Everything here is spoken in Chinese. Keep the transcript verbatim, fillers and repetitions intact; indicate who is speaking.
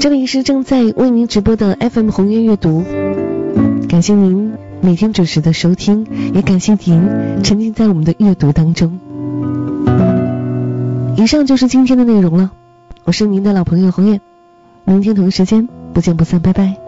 Speaker 1: 这里是正在为您直播的 F M 红月阅读，感谢您每天准时的收听，也感谢您沉浸在我们的阅读当中。以上就是今天的内容了，我是您的老朋友红叶，明天同一时间不见不散，拜拜。